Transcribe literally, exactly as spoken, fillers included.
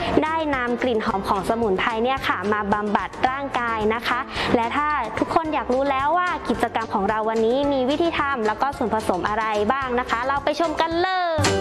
ได้นำกลิ่นหอมของสมุนไพรเนี่ยค่ะมาบำบัดร่างกายนะคะและถ้าทุกคนอยากรู้แล้วว่ากิจกรรมของเราวันนี้มีวิธีทำแล้วก็ส่วนผสมอะไรบ้างนะคะเราไปชมกันเลย